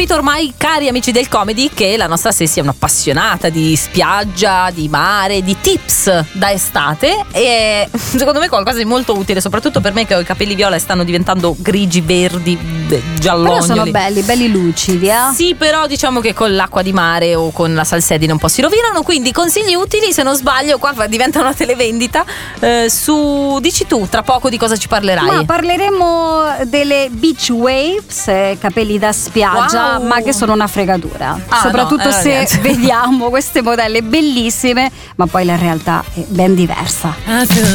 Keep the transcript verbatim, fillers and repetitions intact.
capito ormai, cari amici del Comedy, che la nostra Sessi è un'appassionata di spiaggia, di mare, di tips da estate, e secondo me qualcosa di molto utile, soprattutto per me che ho i capelli viola e stanno diventando grigi, verdi, giallognoli. Però sono belli, belli lucidi, eh? Sì, però diciamo che con l'acqua di mare o con la salsedine un po' si rovinano, quindi consigli utili, se non sbaglio qua diventa una televendita. eh, su Dici tu tra poco di cosa ci parlerai. Ma parleremo delle beach waves, eh, capelli da spiaggia, Wow. ma che sono una fregatura. Ah, Soprattutto no, eh, se niente. vediamo queste modelle bellissime, ma poi la realtà è ben diversa.